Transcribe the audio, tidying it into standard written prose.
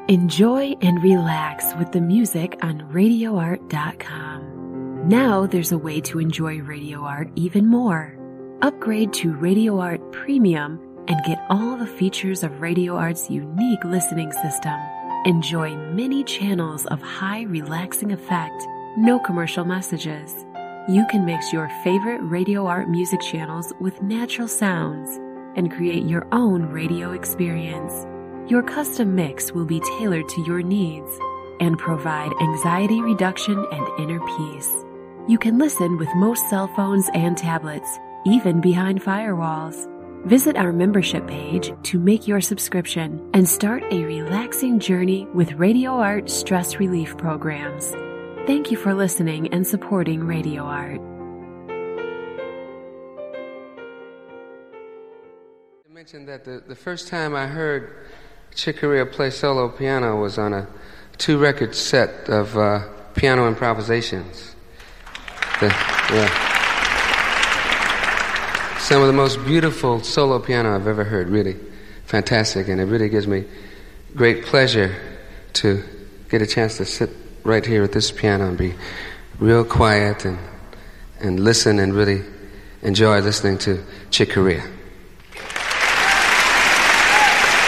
Enjoy and relax with the music on RadioArt.com. Now there's a way to enjoy Radio Art even more. Upgrade to Radio Art Premium and get all the features of Radio Art's unique listening system. Enjoy many channels of high relaxing effect, no commercial messages. You can mix your favorite Radio Art music channels with natural sounds and create your own radio experience. Your custom mix will be tailored to your needs and provide anxiety reduction and inner peace. You can listen with most cell phones and tablets, even behind firewalls. Visit our membership page to make your subscription and start a relaxing journey with Radio Art stress relief programs. Thank you for listening and supporting Radio Art. I mentioned that the first time I heard Chick Corea play solo piano was on a 2-record set of piano improvisations. Some of the most beautiful solo piano I've ever heard, really fantastic, and it really gives me great pleasure to get a chance to sit right here at this piano and be real quiet and listen and really enjoy listening to Chick Corea.